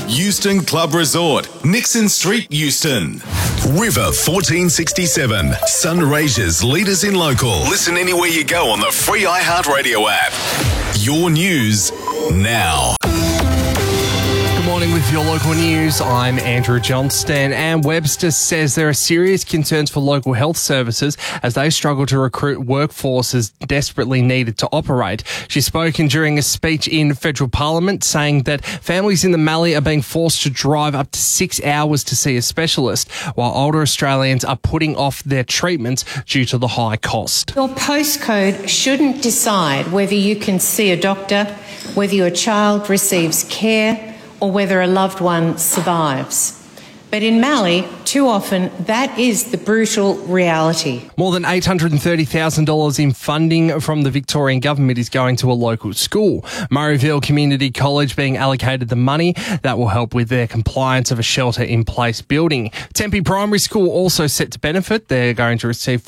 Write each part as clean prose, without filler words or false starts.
Euston Club Resort, Nixon Street, Euston. River 1467, Sunraysia's leaders in local. Listen anywhere you go on the free iHeartRadio app. Your news now. Morning with your local news. I'm Andrew Johnston, and Webster says there are serious concerns for local health services as they struggle to recruit workforces desperately needed to operate. She's spoken during a speech in federal parliament saying that families in the Mallee are being forced to drive up to 6 hours to see a specialist, while older Australians are putting off their treatments due to the high cost. Your postcode shouldn't decide whether you can see a doctor, whether your child receives care, or whether a loved one survives. But in Mallee, too often, that is the brutal reality. More than $830,000 in funding from the Victorian government is going to a local school. Murrayville Community College being allocated the money that will help with their compliance of a shelter-in-place building. Tempe Primary School also set to benefit. They're going to receive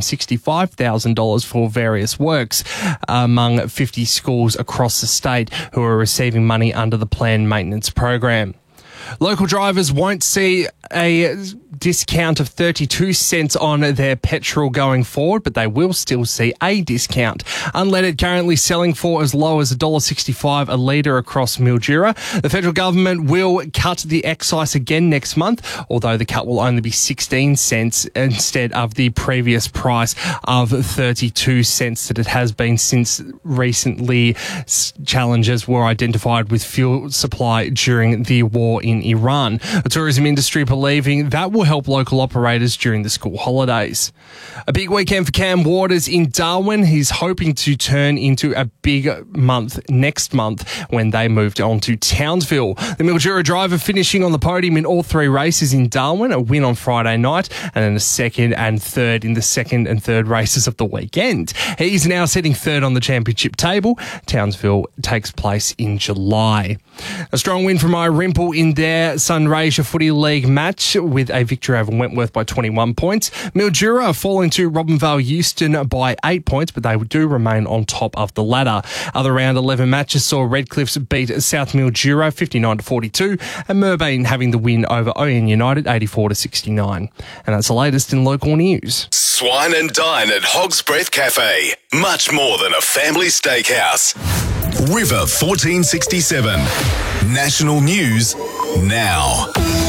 $465,000 for various works among 50 schools across the state who are receiving money under the planned maintenance program. Local drivers won't see a discount of 32 cents on their petrol going forward, but they will still see a discount. Unleaded currently selling for as low as $1.65 a litre across Mildura. The federal government will cut the excise again next month, although the cut will only be 16 cents instead of the previous price of 32 cents that it has been since recently challenges were identified with fuel supply during the war in Iran. The tourism industry believing that will help local operators during the school holidays. A big weekend for Cam Waters in Darwin. He's hoping to turn into a big month next month when they moved on to Townsville. The Mildura driver finishing on the podium in all three races in Darwin, a win on Friday night, and then a second and third in the second and third races of the weekend. He's now sitting third on the championship table. Townsville takes place in July. A strong win from Irimple in their Sunraysia Footy League match with a victory over Wentworth by 21 points. Mildura falling to Robinvale Euston by 8 points, but they do remain on top of the ladder. Other round 11 matches saw Redcliffs beat South Mildura 59-42 and Merbane having the win over ON United 84-69. And that's the latest in local news. Swine and dine at Hog's Breath Cafe. Much more than a family steakhouse. River 1467. National news now.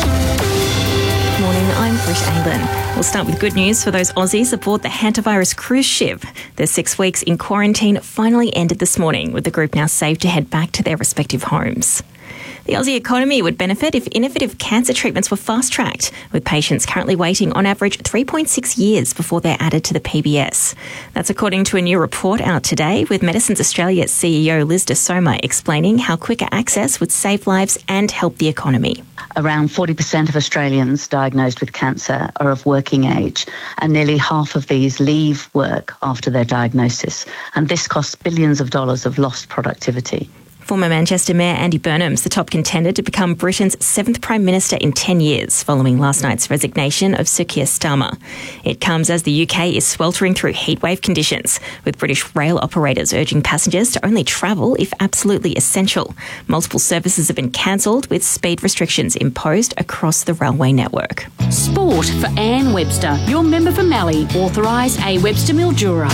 Morning, I'm Britt Aylan. We'll start with good news for those Aussies aboard the Hantavirus cruise ship. Their 6 weeks in quarantine finally ended this morning, with the group now safe to head back to their respective homes. The Aussie economy would benefit if innovative cancer treatments were fast-tracked, with patients currently waiting on average 3.6 years before they're added to the PBS. That's according to a new report out today, with Medicines Australia CEO Liz De Soma explaining how quicker access would save lives and help the economy. Around 40% of Australians diagnosed with cancer are of working age, and nearly half of these leave work after their diagnosis. And this costs billions of dollars of lost productivity. Former Manchester Mayor Andy Burnham's the top contender to become Britain's 7th Prime Minister in 10 years, following last night's resignation of Sir Keir Starmer. It comes as the UK is sweltering through heatwave conditions, with British rail operators urging passengers to only travel if absolutely essential. Multiple services have been cancelled, with speed restrictions imposed across the railway network. Sport for Anne Webster, your member for Mallee, authorise A Webster Mildura.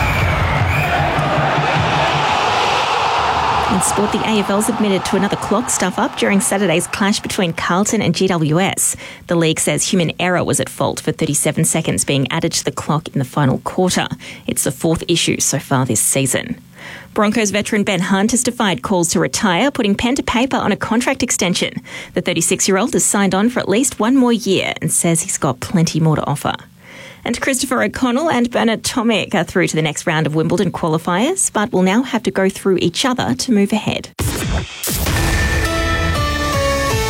In sport, the AFL's admitted to another clock stuff-up during Saturday's clash between Carlton and GWS. The league says human error was at fault for 37 seconds being added to the clock in the final quarter. It's the 4th issue so far this season. Broncos veteran Ben Hunt has defied calls to retire, putting pen to paper on a contract extension. The 36-year-old has signed on for at least 1 more year and says he's got plenty more to offer. And Christopher O'Connell and Bernard Tomic are through to the next round of Wimbledon qualifiers, but will now have to go through each other to move ahead.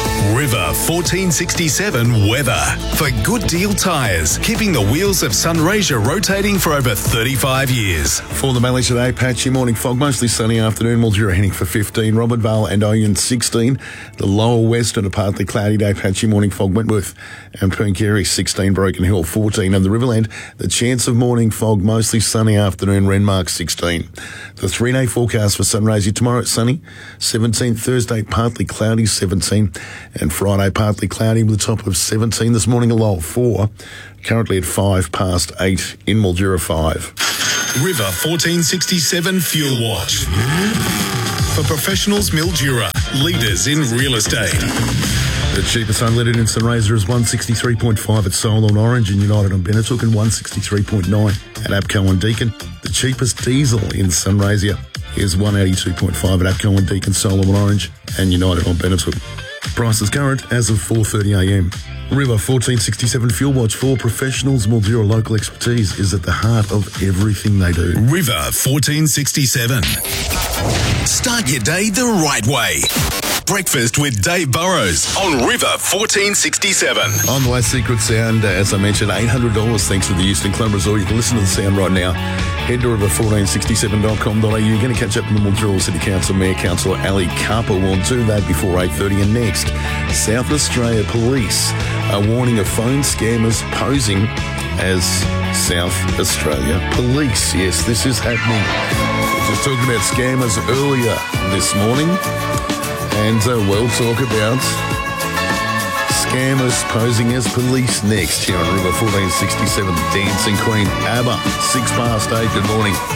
River 1467 weather. For Good Deal Tyres, keeping the wheels of Sunraysia rotating for over 35 years. For the Mallee today, patchy morning fog, mostly sunny afternoon. Mildura heading for 15, Robertvale and Oyen 16. The lower western, a partly cloudy day, patchy morning fog, Wentworth and Pooncarie 16, Broken Hill 14. And the Riverland, the chance of morning fog, mostly sunny afternoon, Renmark 16. The 3-day forecast for Sunraysia tomorrow, it's sunny 17, Thursday partly cloudy 17, and Friday partly cloudy with a top of 17. This morning a low of 4, currently at 8 in Mildura 5. River 1467 Fuel Watch. For professionals, Mildura, leaders in real estate. The cheapest unleaded in Sunraysia is 163.5 at Soul on Orange and United on Benetooke, and 163.9 at APCO on Deakin. The cheapest diesel in Sunraysia is 182.5 at APCO on Deakin, Soul on Orange and United on Benetooke. Prices current as of 4:30am. River 1467 Fuel Watch, for professionals. Mildura local expertise is at the heart of everything they do. River 1467. Start your day the right way. Breakfast with Dave Burrows on River 1467. On the way, Secret Sound, as I mentioned, $800 thanks to the Euston Club Resort. You can listen to the sound right now. Head to river1467.com.au. You're going to catch up with the Mildura City Council Mayor Councillor Ali Carper. We'll do that before 8:30. And next, South Australia Police are warning of phone scammers posing as South Australia Police. Yes, this is happening. We were just talking about scammers earlier this morning. And we'll talk about scammers posing as police next here on River 1467. Dancing Queen ABBA, 8:06. Good morning.